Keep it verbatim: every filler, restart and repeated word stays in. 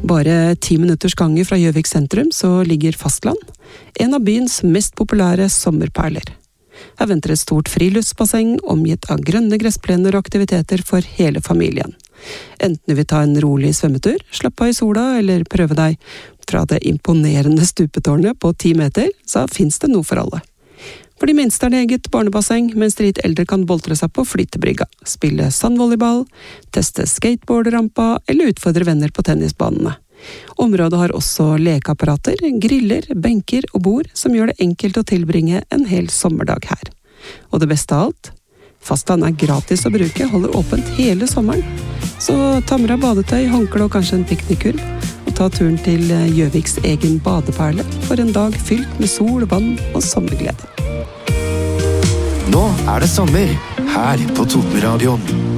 Bare ti minutters gange fra Gjøvik sentrum så ligger Fastland, en av byens mest populære sommerperler. Her venter et stort friluftsbasseng omgitt av grønne gressplener og aktiviteter for hele familien. Enten du vil ta en rolig svømmetur, slappe av i sola eller prøve deg fra det imponerende stupetårnet på ti meter, så finnes det noe for alle. For de minste er det eget barnebasseng, mens de litt eldre kan boltre seg på flytebrygga, spille sandvolleyball, teste skateboardrampa eller utfordre venner på tennisbanene. Området har også lekeapparater, griller, benker og bord som gjør det enkelt å tilbringe en hel sommerdag her. Og det beste av alt, Fastland er gratis å bruke, holder åpent hele sommeren. Så ta med deg badetøy, håndkle og kanskje en piknikkull, og ta turen til Gjøviks egen badeperle for en dag fylt med sol, vann og sommerglede. Nå er det sommer, her på Totenradioen.